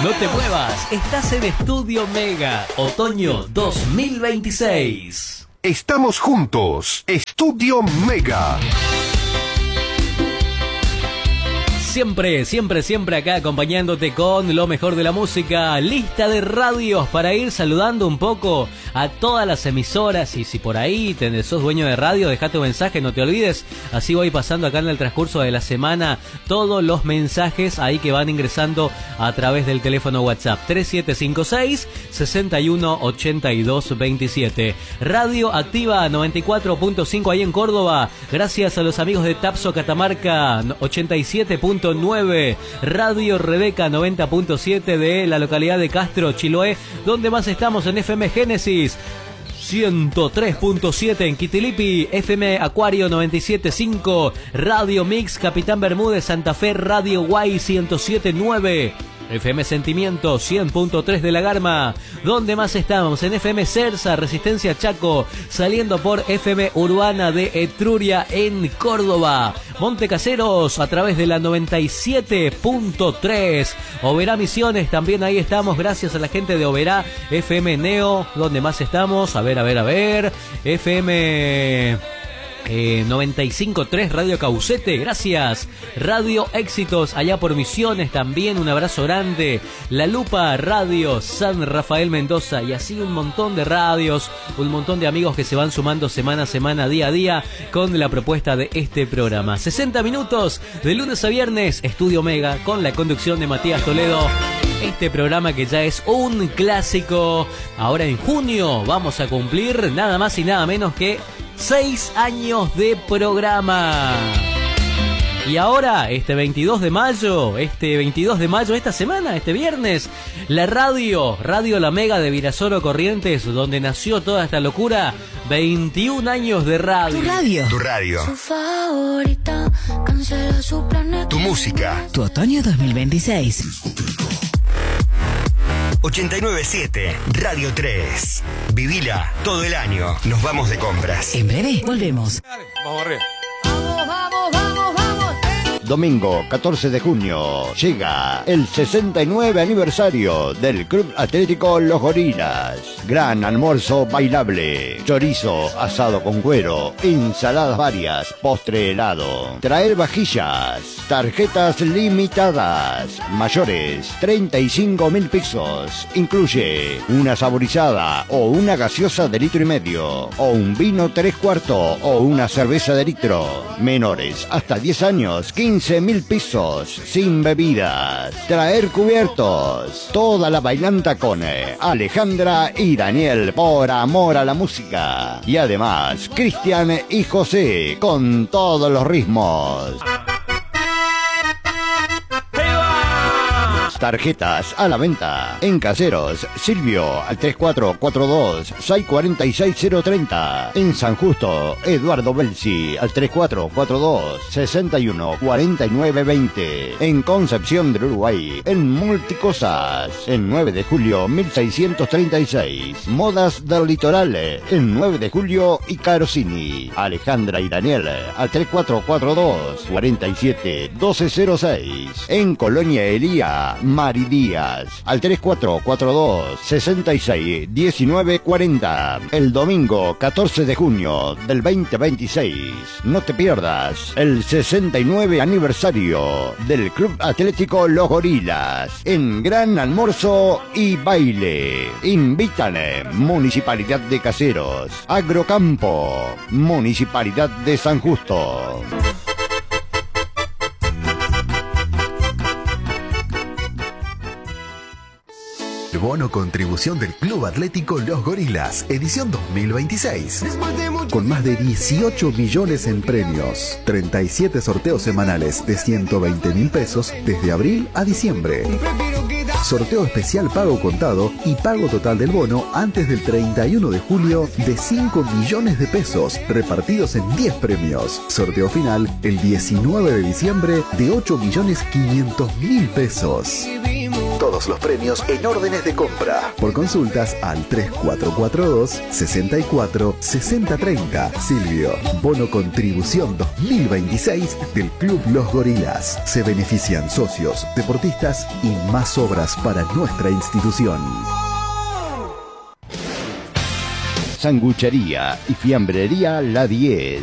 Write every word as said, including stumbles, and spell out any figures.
No te muevas, estás en Estudio Mega, otoño dos mil veintiséis. Estamos juntos, Estudio Mega. Siempre, siempre, siempre acá acompañándote con lo mejor de la música, lista de radios para ir saludando un poco a todas las emisoras. Y si por ahí tenés, sos dueño de radio, dejá tu mensaje, no te olvides. Así voy pasando acá en el transcurso de la semana todos los mensajes ahí que van ingresando a través del teléfono WhatsApp tres siete cinco seis, seis uno ocho dos dos siete. Radio Activa noventa y cuatro punto cinco ahí en Córdoba, gracias a los amigos de Tapso Catamarca ochenta y siete punto nueve, Radio Rebeca noventa punto siete de la localidad de Castro, Chiloé, donde más estamos en F M Génesis ciento tres punto siete en Quitilipi, F M Acuario noventa y siete punto cinco, Radio Mix Capitán Bermúdez Santa Fe, Radio Guay ciento siete punto nueve, F M Sentimiento cien punto tres de La Garma. ¿Dónde más estamos? En F M Cerza, Resistencia Chaco, saliendo por F M Urbana de Etruria en Córdoba. Montecaseros a través de la noventa y siete punto tres. Oberá Misiones, también ahí estamos, gracias a la gente de Oberá. F M Neo, ¿dónde más estamos? A ver, a ver, a ver. F M... Eh, noventa y cinco punto tres Radio Caucete, gracias. Radio Éxitos allá por Misiones también, un abrazo grande. La Lupa Radio San Rafael Mendoza, y así un montón de radios, un montón de amigos que se van sumando semana a semana, día a día con la propuesta de este programa. sesenta minutos de lunes a viernes, Estudio Mega con la conducción de Matías Toledo. Este programa que ya es un clásico. Ahora en junio vamos a cumplir nada más y nada menos que seis años de programa. Y ahora, este veintidós de mayo, este veintidós de mayo, esta semana, este viernes, la radio, Radio La Mega de Virasoro Corrientes, donde nació toda esta locura, veintiún años de radio. Tu radio. Tu radio. Su favorita, cancela su planeta. Tu música. Tu otoño dos mil veintiséis. ochenta y nueve punto siete, Radio tres. Vivila todo el año. Nos vamos de compras. En breve volvemos. Vamos arriba. Vamos, vamos, vamos, vamos. Domingo catorce de junio llega el sesenta y nueve aniversario del Club Atlético Los Gorilas. Gran almuerzo bailable, chorizo asado con cuero, ensaladas varias, postre helado. Traer vajillas, tarjetas limitadas, mayores treinta y cinco mil pesos. Incluye una saborizada o una gaseosa de litro y medio, o un vino tres cuartos o una cerveza de litro. Menores hasta diez años, quince mil pesos, sin bebidas. Traer cubiertos. Toda la bailanta con Alejandra y Daniel por amor a la música. Y además, Cristian y José con todos los ritmos. Tarjetas a la venta en Caseros, Silvio al tres cuatro cuatro dos, seis cuatro seis cero tres cero. En San Justo, Eduardo Belsi al tres cuatro cuatro dos, seis uno cuatro nueve dos cero. En Concepción del Uruguay, en Multicosas, en nueve de julio mil seiscientos treinta y seis. Modas del Litoral, en nueve de julio y Carosini. Alejandra y Daniel al tres cuatro cuatro dos, cuatro siete uno dos cero seis. En Colonia Elía, Mari Díaz al tres cuatro cuatro dos, seis seis uno nueve cuatro cero. El domingo catorce de junio del veinte veintiséis, no te pierdas el sesenta y nueve aniversario del Club Atlético Los Gorilas en gran almuerzo y baile. Invitan Municipalidad de Caseros, Agrocampo, Municipalidad de San Justo. Bono contribución del Club Atlético Los Gorilas, edición dos mil veintiséis. Con más de dieciocho millones en premios, treinta y siete sorteos semanales de ciento veinte mil pesos desde abril a diciembre. Sorteo especial pago contado y pago total del bono antes del treinta y uno de julio de cinco millones de pesos repartidos en diez premios. Sorteo final el diecinueve de diciembre de ocho millones quinientos mil pesos. todos los premios en órdenes de compra. Por consultas al tres cuatro cuatro dos, seis cuatro, seis cero tres cero. Silvio, bono contribución dos mil veintiséis del Club Los Gorilas. Se benefician socios, deportistas y más obras para nuestra institución. Sanguchería y fiambrería La diez.